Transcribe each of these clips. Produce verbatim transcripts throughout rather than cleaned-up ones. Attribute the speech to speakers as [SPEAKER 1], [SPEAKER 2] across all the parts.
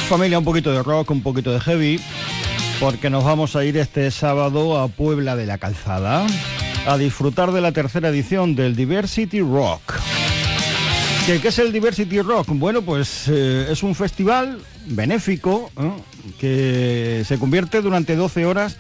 [SPEAKER 1] Familia, un poquito de rock, un poquito de heavy, porque nos vamos a ir este sábado a Puebla de la Calzada a disfrutar de la tercera edición del Diversity Rock. ¿Qué, qué es el Diversity Rock? Bueno, pues eh, es un festival benéfico ¿eh? que se convierte durante doce horas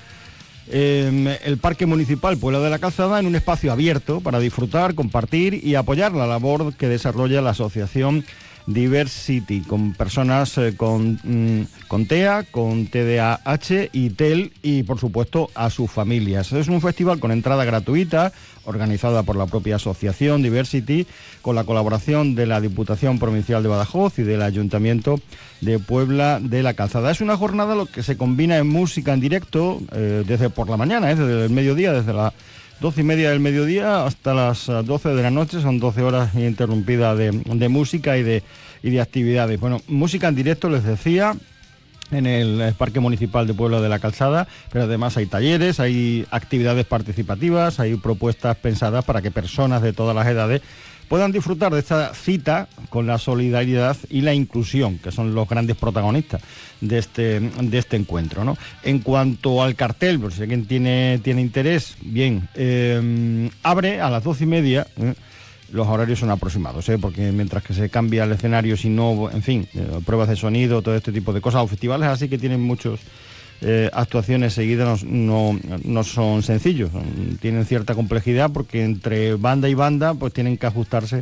[SPEAKER 1] en el Parque Municipal Puebla de la Calzada en un espacio abierto para disfrutar, compartir y apoyar la labor que desarrolla la asociación Diversity, con personas eh, con, mm, con T E A, con T D A H y T E L y, por supuesto, a sus familias. Es un festival con entrada gratuita, organizada por la propia asociación Diversity, con la colaboración de la Diputación Provincial de Badajoz y del Ayuntamiento de Puebla de la Calzada. Es una jornada lo que se combina en música en directo eh, desde por la mañana, eh, desde el mediodía, desde la doce y media del mediodía hasta las doce de la noche, son doce horas ininterrumpidas de, de música y de, y de actividades. Bueno, música en directo, les decía, en el Parque Municipal de Puebla de la Calzada, pero además hay talleres, hay actividades participativas, hay propuestas pensadas para que personas de todas las edades puedan disfrutar de esta cita con la solidaridad y la inclusión, que son los grandes protagonistas de este, de este encuentro, ¿no? En cuanto al cartel, por si alguien tiene, tiene interés, bien, eh, abre a las doce y media, ¿eh? Los horarios son aproximados, ¿eh? Porque mientras que se cambia el escenario, si no, en fin, eh, pruebas de sonido, todo este tipo de cosas, o festivales así que tienen muchos Eh, actuaciones seguidas no, no, no son sencillos, son, tienen cierta complejidad porque entre banda y banda pues tienen que ajustarse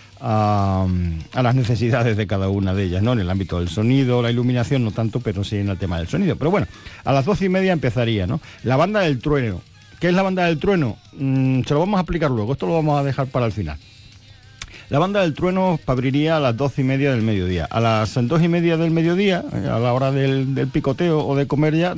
[SPEAKER 1] a, a las necesidades de cada una de ellas, ¿no? En el ámbito del sonido, la iluminación no tanto, pero sí en el tema del sonido. Pero bueno, a las doce y media empezaría, ¿no? La Banda del Trueno. ¿Qué es la Banda del Trueno? Mm, se lo vamos a explicar luego, esto lo vamos a dejar para el final. La Banda del Trueno abriría a las doce y media del mediodía. A las dos y media del mediodía, a la hora del, del picoteo o de comer ya,